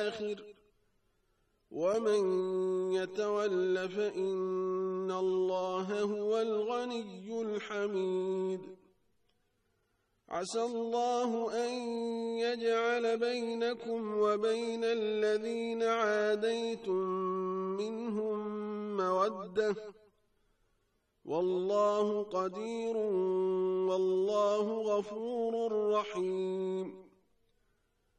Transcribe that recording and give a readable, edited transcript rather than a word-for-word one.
الآخر ومن يتول فإن الله هو الغني الحميد عسى الله أن يجعل بينكم وبين الذين عاديتم منهم مودة والله قدير والله غفور رحيم